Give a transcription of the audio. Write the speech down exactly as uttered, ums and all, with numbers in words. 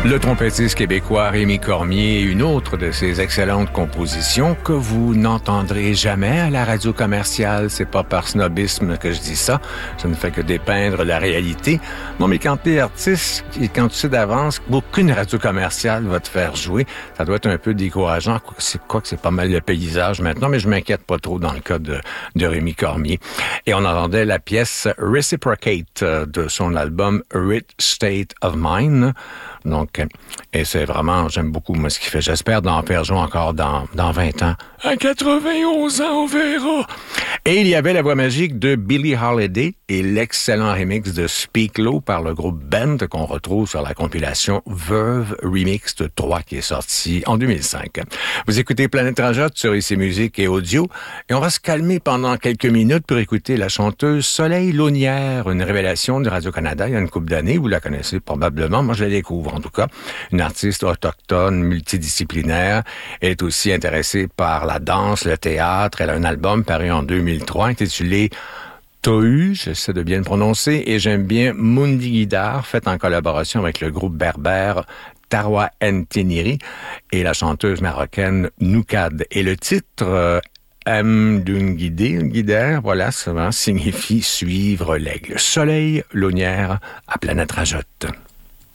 Le trompettiste québécois Rémi Cormier, une autre de ses excellentes compositions que vous n'entendrez jamais à la radio commerciale. C'est pas par snobisme que je dis ça. Ça ne fait que dépeindre la réalité. Non, mais quand t'es artiste et quand tu sais d'avance qu'aucune radio commerciale va te faire jouer, ça doit être un peu décourageant. C'est quoi que c'est pas mal le paysage maintenant, mais je m'inquiète pas trop dans le cas de, de Rémi Cormier. Et on entendait la pièce Reciprocate de son album Rich State of Mind. Donc, et c'est vraiment, j'aime beaucoup, moi, ce qu'il fait. J'espère d'en faire jouer encore dans, dans vingt ans. À quatre-vingt-onze ans, on verra. Et il y avait la voix magique de Billie Holiday et l'excellent remix de Speak Low par le groupe Bend qu'on retrouve sur la compilation Verve Remixed trois qui est sortie en deux mille cinq. Vous écoutez Planète Rajotte sur I C Musique et Audio et on va se calmer pendant quelques minutes pour écouter la chanteuse Soleil Launière, une révélation de Radio-Canada il y a une couple d'années. Vous la connaissez probablement. Moi, je la découvre en tout cas. Une artiste autochtone, multidisciplinaire. Elle est aussi intéressée par la danse, le théâtre. Elle a un album paru en deux mille trois intitulé Tohu, j'essaie de bien le prononcer, et j'aime bien Mundi Guidar, fait en collaboration avec le groupe berbère Tarwa Ntiniri et la chanteuse marocaine Noukad. Et le titre euh, M d'une guidée, guider, voilà, ça signifie suivre l'aigle. Soleil Launière à Planète Rajotte.